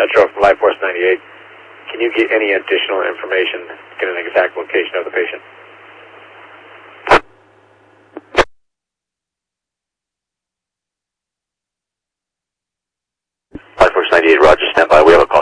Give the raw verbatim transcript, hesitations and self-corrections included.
Metro from Life Force ninety-eight. Can you get any additional information, get an exact location of the patient? Life Force ninety-eight, Roger, stand by. We have a call.